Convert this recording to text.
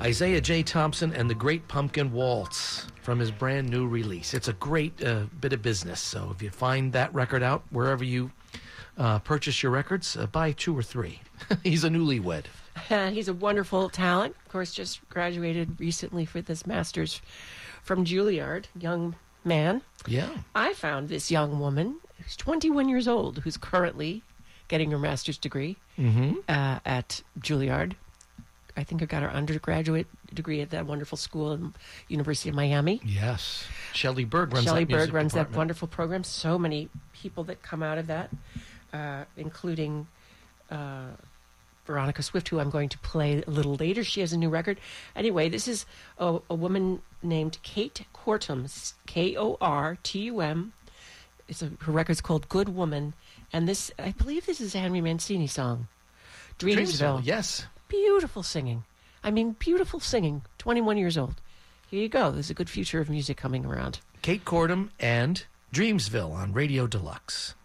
Isaiah J. Thompson and the Great Pumpkin Waltz from his brand new release. It's a great bit of business. So if you find that record out wherever you purchase your records, buy 2 or 3. He's a newlywed. He's a wonderful talent. Of course, just graduated recently for this master's from Juilliard. Young man. Yeah. I found this young woman who's 21 years old, who's currently getting her master's degree at Juilliard. I think I got her undergraduate degree at that wonderful school in University of Miami. Yes. Shelley Berg runs that wonderful program. So many people that come out of that, including Veronica Swift, who I'm going to play a little later. She has a new record. Anyway, this is a woman named Kate Kortum, Kortum. Her record's called Good Woman. And this, I believe this is a Henry Mancini song. Dreamsville. Yes. Beautiful singing. I mean, beautiful singing. 21 years old. Here you go. There's a good future of music coming around. Kate Kortum and Dreamsville on Radio Deluxe.